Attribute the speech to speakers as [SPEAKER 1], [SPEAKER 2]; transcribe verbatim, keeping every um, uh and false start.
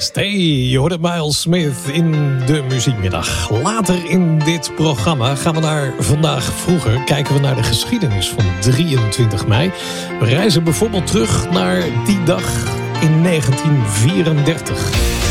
[SPEAKER 1] Stay, je hoorde Miles Smith in de muziekmiddag. Later in dit programma gaan we naar vandaag vroeger. Kijken we naar de geschiedenis van drieëntwintig mei. We reizen bijvoorbeeld terug naar die dag in negentien vierendertig.